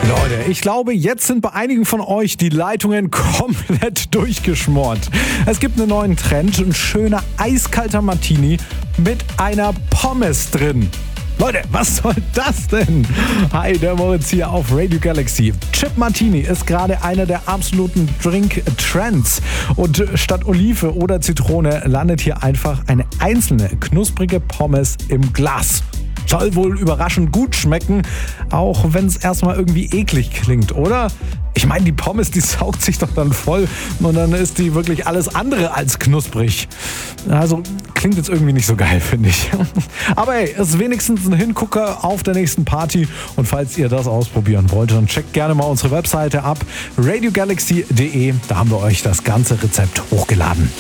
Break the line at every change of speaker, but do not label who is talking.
Leute, ich glaube, jetzt sind bei einigen von euch die Leitungen komplett durchgeschmort. Es gibt einen neuen Trend, ein schöner eiskalter Martini mit einer Pommes drin. Leute, was soll das denn? Hi, der Moritz hier auf Radio Galaxy. Chip Martini ist gerade einer der absoluten Drink-Trends. Und statt Olive oder Zitrone landet hier einfach eine einzelne knusprige Pommes im Glas. Soll wohl überraschend gut schmecken, auch wenn es erstmal irgendwie eklig klingt, oder? Ich meine, die Pommes, die saugt sich doch dann voll und dann ist die wirklich alles andere als knusprig. Also klingt jetzt irgendwie nicht so geil, finde ich. Aber hey, ist wenigstens ein Hingucker auf der nächsten Party. Und falls ihr das ausprobieren wollt, dann checkt gerne mal unsere Webseite ab, radiogalaxy.de. Da haben wir euch das ganze Rezept hochgeladen.